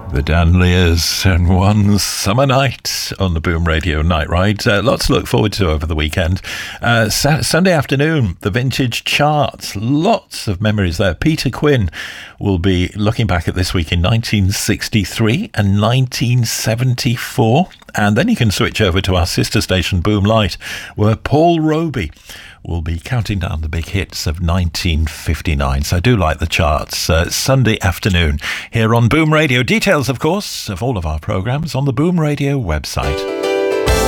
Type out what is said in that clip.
The Dan Lears and One Summer Night on the Boom Radio Night Ride. Lots to look forward to over the weekend. Sunday afternoon, the vintage charts. Lots of memories there. Peter Quinn will be looking back at this week in 1963 and 1974. And then you can switch over to our sister station, Boom Light, where Paul Roby will be counting down the big hits of 1959. So I do like the charts. Sunday afternoon here on Boom Radio. Details, of course, of all of our programmes on the Boom Radio website.